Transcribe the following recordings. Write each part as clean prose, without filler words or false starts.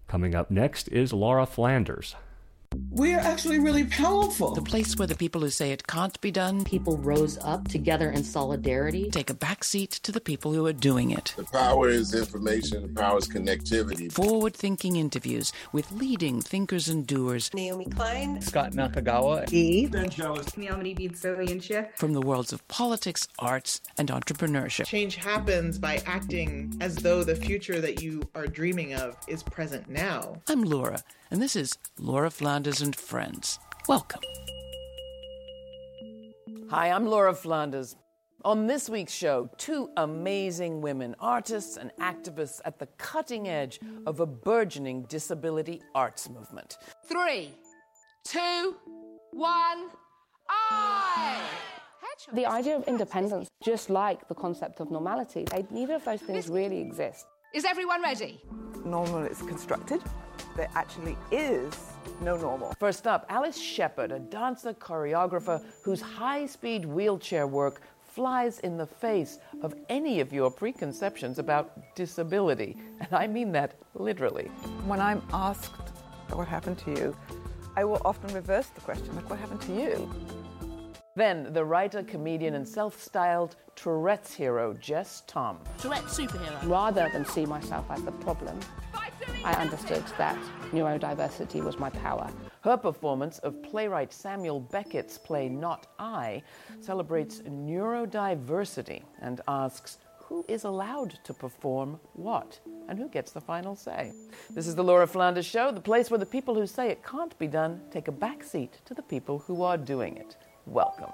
Coming up next is Laura Flanders. We're actually really powerful. The place where the people who say it can't be done, people rose up together in solidarity, take a backseat to the people who are doing it. The power is information, the power is connectivity. Forward-thinking interviews with leading thinkers and doers. Naomi Klein, Scott Nakagawa, Ben Jealous, from the worlds of politics, arts, and entrepreneurship. Change happens by acting as though the future that you are dreaming of is present now. I'm Laura, and this is Laura Flanders and Friends. Welcome. Hi, I'm Laura Flanders. On this week's show, two amazing women, artists and activists at the cutting edge of a burgeoning disability arts movement. 3, 2, 1, I! The idea of independence, just like the concept of normality, neither of those things really exist. Is everyone ready? Normal is constructed. There actually is no normal. First up, Alice Sheppard, a dancer choreographer whose high-speed wheelchair work flies in the face of any of your preconceptions about disability. And I mean that literally. When I'm asked what happened to you, I will often reverse the question, like, what happened to you? Then the writer, comedian, and self-styled Tourette's hero, Jess Tom. Tourette's superhero. Rather than see myself as the problem, I understood that neurodiversity was my power. Her performance of playwright Samuel Beckett's play Not I celebrates neurodiversity and asks, who is allowed to perform what? And who gets the final say? This is the Laura Flanders Show, the place where the people who say it can't be done take a back seat to the people who are doing it. Welcome.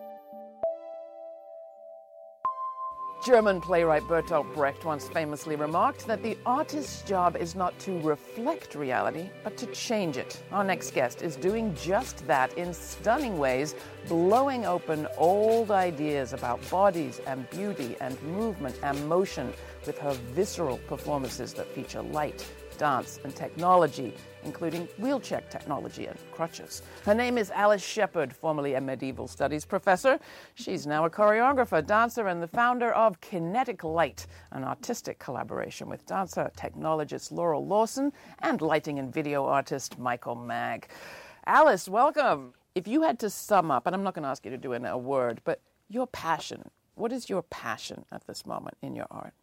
German playwright Bertolt Brecht once famously remarked that the artist's job is not to reflect reality, but to change it. Our next guest is doing just that in stunning ways, blowing open old ideas about bodies and beauty and movement and motion with her visceral performances that feature light, dance, and technology, including wheelchair technology and crutches. Her name is Alice Sheppard, formerly a medieval studies professor. She's now a choreographer, dancer, and the founder of Kinetic Light, an artistic collaboration with dancer technologist Laurel Lawson and lighting and video artist Michael Mag. Alice, welcome. If you had to sum up, and I'm not going to ask you to do it in a word, but your passion, what is your passion at this moment in your art?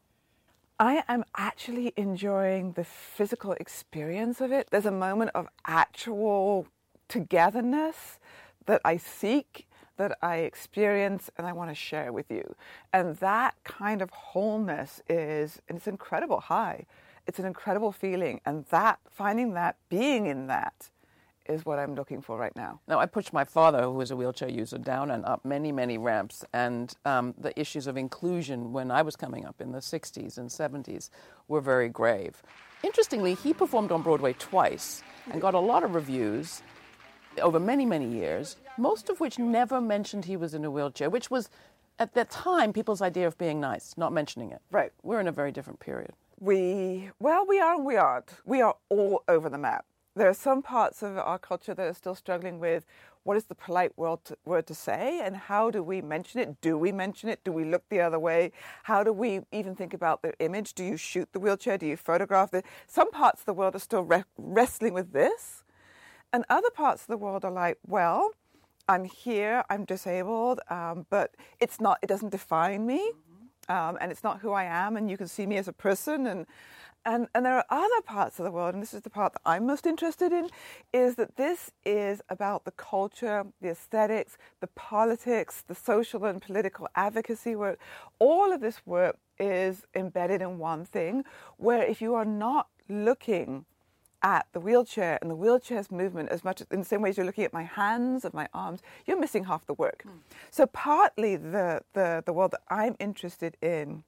I am actually enjoying the physical experience of it. There's a moment of actual togetherness that I seek, that I experience, and I want to share with you. And that kind of wholeness it's an incredible high. It's an incredible feeling. And that, finding that, being in that, is what I'm looking for right now. Now, I pushed my father, who was a wheelchair user, down and up many, many ramps, and the issues of inclusion when I was coming up in the 60s and 70s were very grave. Interestingly, he performed on Broadway twice and got a lot of reviews over many, many years, most of which never mentioned he was in a wheelchair, which was, at that time, people's idea of being nice, not mentioning it. Right. We're in a very different period. We are and we aren't. We are all over the map. There are some parts of our culture that are still struggling with what is the polite word to say, and how do we mention it? Do we mention it? Do we look the other way? How do we even think about the image? Do you shoot the wheelchair? Do you photograph it? Some parts of the world are still wrestling with this, and other parts of the world are like, well, I'm here, I'm disabled, but it doesn't define me, and it's not who I am, and you can see me as a person, and there are other parts of the world, and this is the part that I'm most interested in, is that this is about the culture, the aesthetics, the politics, the social and political advocacy work. All of this work is embedded in one thing, where if you are not looking at the wheelchair and the wheelchair's movement as much in the same way as you're looking at my hands and my arms, you're missing half the work. So partly the world that I'm interested in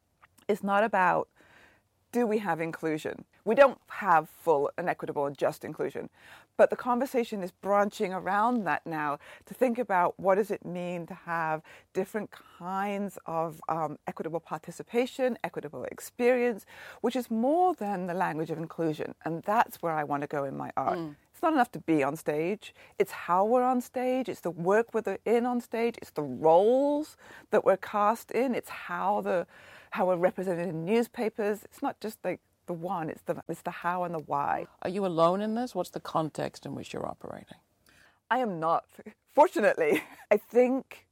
is not about, do we have inclusion? We don't have full and equitable and just inclusion, but the conversation is branching around that now to think about what does it mean to have different kinds of equitable participation, equitable experience, which is more than the language of inclusion. And that's where I want to go in my art. It's not enough to be on stage. It's how we're on stage. It's the work we're in on stage. It's the roles that we're cast in. It's how we're represented in newspapers. It's not just like the one, it's the how and the why. Are you alone in this? What's the context in which you're operating? I am not, fortunately. I think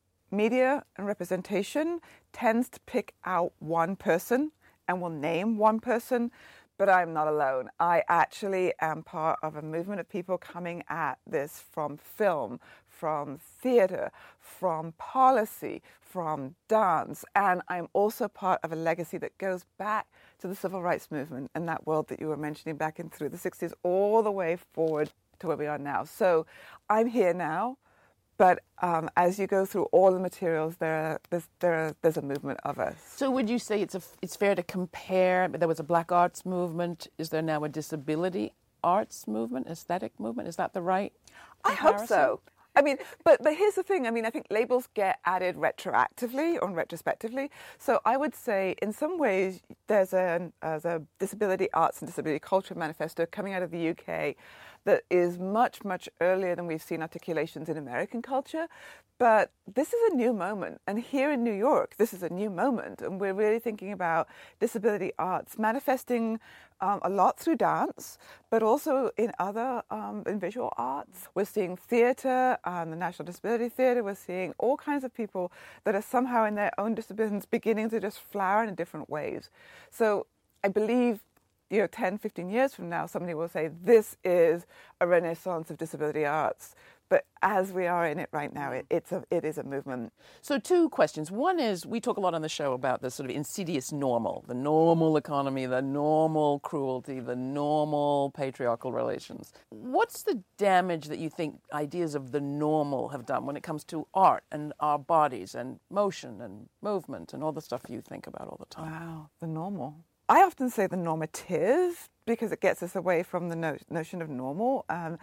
media and representation tends to pick out one person and will name one person, but I'm not alone. I actually am part of a movement of people coming at this from film, from theatre, from policy, from dance, and I'm also part of a legacy that goes back to the civil rights movement and that world that you were mentioning back in through the 60s all the way forward to where we are now. So I'm here now, but as you go through all the materials, there's a movement of us. So would you say it's fair to compare? There was a Black Arts movement. Is there now a disability arts movement, aesthetic movement? Is that the right comparison? I hope so. I mean, but here's the thing. I mean, I think labels get added retroactively or retrospectively. So I would say in some ways there's a disability arts and disability culture manifesto coming out of the UK that is much, much earlier than we've seen articulations in American culture. But this is a new moment. And here in New York, this is a new moment. And we're really thinking about disability arts manifesting a lot through dance, but also in other in visual arts. We're seeing theatre, the National Disability Theatre. We're seeing all kinds of people that are somehow in their own disciplines beginning to just flower in different ways. So I believe 10, 15 years from now, somebody will say, this is a renaissance of disability arts. But as we are in it right now, it is a movement. So 2 questions. One is, we talk a lot on the show about the sort of insidious normal, the normal economy, the normal cruelty, the normal patriarchal relations. What's the damage that you think ideas of the normal have done when it comes to art and our bodies and motion and movement and all the stuff you think about all the time? Wow, the normal. I often say the normative because it gets us away from the notion of normal and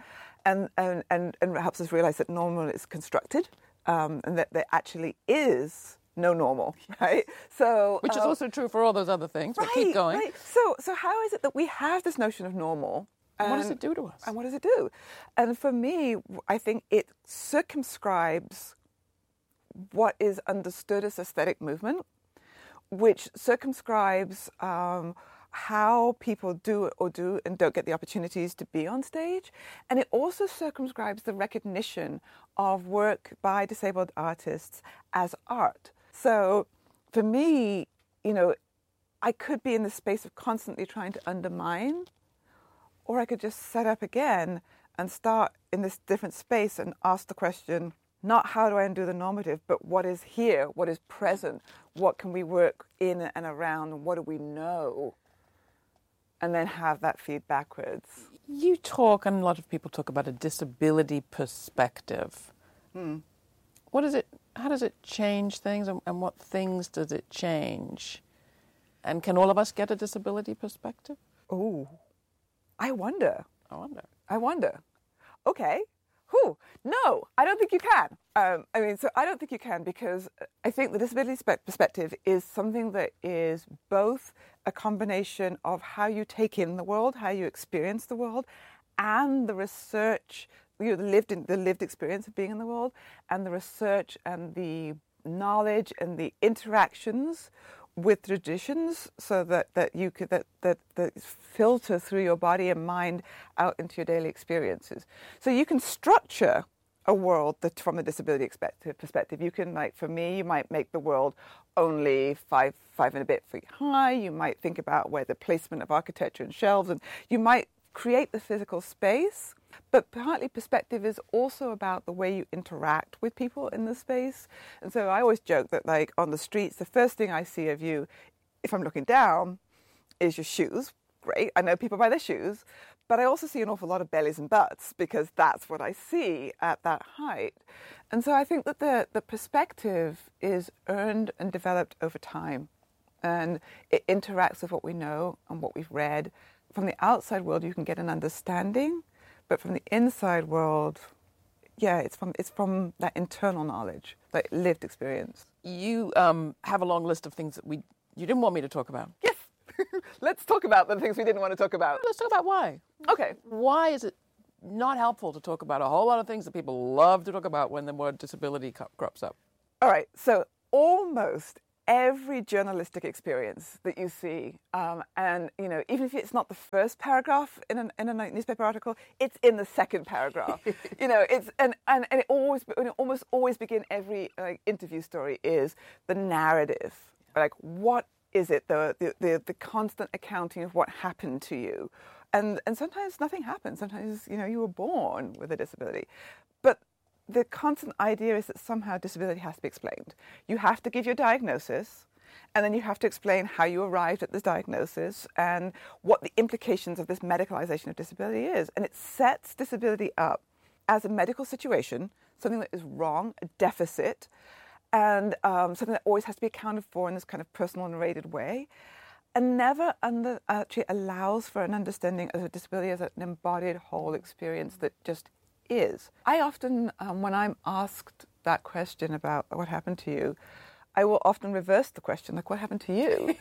helps us realize that normal is constructed and that there actually is no normal, right? So, which is also true for all those other things, but keep going. Right. So how is it that we have this notion of normal? And what does it do to us? And what does it do? And for me, I think it circumscribes what is understood as aesthetic movement, which circumscribes how people do and don't get the opportunities to be on stage. And it also circumscribes the recognition of work by disabled artists as art. So for me, I could be in the space of constantly trying to undermine, or I could just set up again and start in this different space and ask the question, not how do I undo the normative, but what is here, what is present, what can we work in and around, and what do we know? And then have that feed backwards. You talk, and a lot of people talk about a disability perspective. What is it? How does it change things, and what things does it change? And can all of us get a disability perspective? Oh, I wonder. Okay. No, I don't think you can. I don't think you can because I think the disability perspective is something that is both a combination of how you take in the world, how you experience the world, and the research, the lived experience of being in the world, and the research and the knowledge and the interactions with traditions, so that you could that filter through your body and mind out into your daily experiences. So you can structure a world that, from a disability perspective, you can, like for me, you might make the world only five and a bit feet high. You might think about where the placement of architecture and shelves, and you might create the physical space. But partly perspective is also about the way you interact with people in the space. And so I always joke that, like, on the streets, the first thing I see of you, if I'm looking down, is your shoes. Great, I know people by their shoes. But I also see an awful lot of bellies and butts because that's what I see at that height. And so I think that the perspective is earned and developed over time. And it interacts with what we know and what we've read. From the outside world, you can get an understanding. But from the inside world, it's from that internal knowledge, that lived experience. You have a long list of things that you didn't want me to talk about. Yes. Let's talk about the things we didn't want to talk about. Let's talk about why. Okay. Why is it not helpful to talk about a whole lot of things that people love to talk about when the word disability crops up? All right. So almost every journalistic experience that you see, and even if it's not the first paragraph in a newspaper article, it's in the second paragraph. It's and it almost always begin every interview story is the narrative, like what is it, the constant accounting of what happened to you, and sometimes nothing happens. Sometimes you were born with a disability, but the constant idea is that somehow disability has to be explained. You have to give your diagnosis, and then you have to explain how you arrived at this diagnosis and what the implications of this medicalization of disability is. And it sets disability up as a medical situation, something that is wrong, a deficit, and something that always has to be accounted for in this kind of personal and rated way, and never actually allows for an understanding of a disability as an embodied whole experience that just is. I often, when I'm asked that question about what happened to you, I will often reverse the question, like, what happened to you?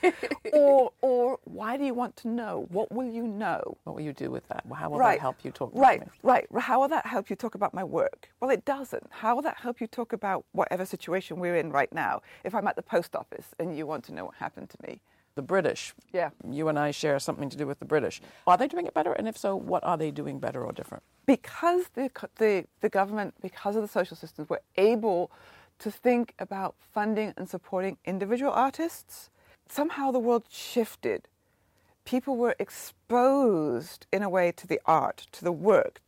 or why do you want to know? What will you know? What will you do with that? How will that help you talk about me? Right. How will that help you talk about my work? Well, it doesn't. How will that help you talk about whatever situation we're in right now? If I'm at the post office and you want to know what happened to me. The British. Yeah. You and I share something to do with the British. Are they doing it better? And if so, what are they doing better or different? Because the government, because of the social systems, were able to think about funding and supporting individual artists, somehow the world shifted. People were exposed in a way to the art, to the work,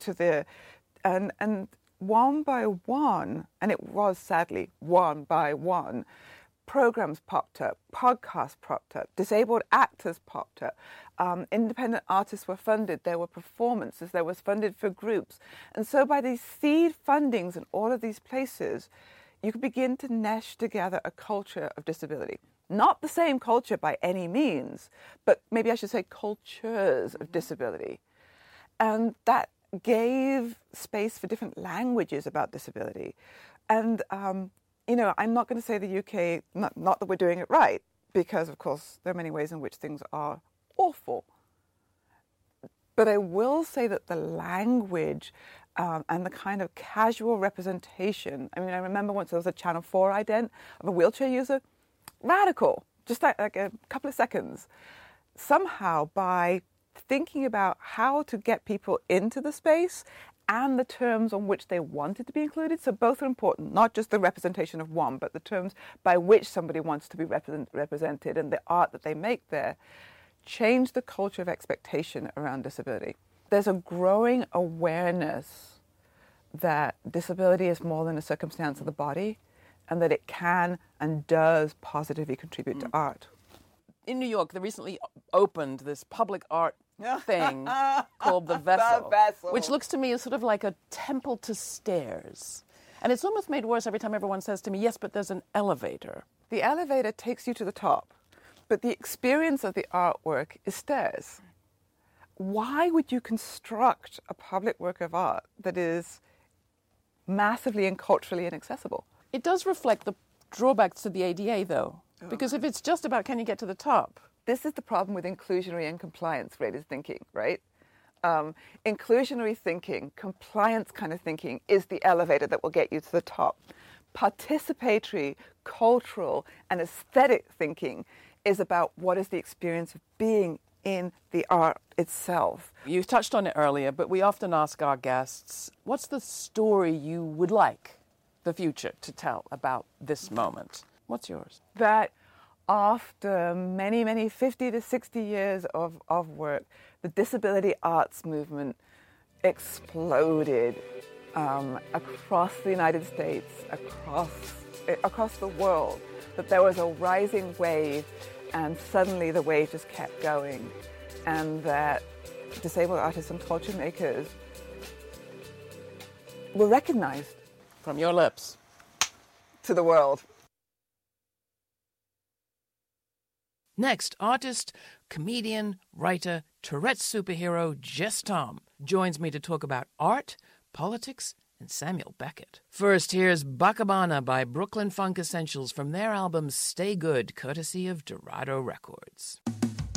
and one by one, and it was sadly one by one, programs popped up, podcasts popped up, disabled actors popped up, independent artists were funded, there were performances, there was funded for groups. And so by these seed fundings in all of these places, you could begin to mesh together a culture of disability. Not the same culture by any means, but maybe I should say cultures of disability. And that gave space for different languages about disability. And I'm not going to say the UK, not that we're doing it right, because, of course, there are many ways in which things are awful. But I will say that the language and the kind of casual representation, I remember once there was a Channel 4 ident of a wheelchair user, radical, just like a couple of seconds. Somehow, by thinking about how to get people into the space and the terms on which they wanted to be included. So both are important, not just the representation of one, but the terms by which somebody wants to be represented and the art that they make there, change the culture of expectation around disability. There's a growing awareness that disability is more than a circumstance of the body and that it can and does positively contribute to art. In New York, they recently opened this public art thing called The Vessel, which looks to me as sort of like a temple to stairs. And it's almost made worse every time everyone says to me, yes, but there's an elevator. The elevator takes you to the top, but the experience of the artwork is stairs. Why would you construct a public work of art that is massively and culturally inaccessible? It does reflect the drawbacks to the ADA, though, because if it's just about can you get to the top. This is the problem with inclusionary and compliance-rated thinking, right? Inclusionary thinking, compliance kind of thinking is the elevator that will get you to the top. Participatory, cultural, and aesthetic thinking is about what is the experience of being in the art itself. You touched on it earlier, but we often ask our guests, what's the story you would like the future to tell about this moment? What's yours? That after many 50 to 60 years of work, the disability arts movement exploded across the United States, across the world, that there was a rising wave and suddenly the wave just kept going, and that disabled artists and culture makers were recognized. From your lips to the world. Next, artist, comedian, writer, Tourette's superhero Jess Tom joins me to talk about art, politics, and Samuel Beckett. First, here's Bacabana by Brooklyn Funk Essentials from their album Stay Good, courtesy of Dorado Records.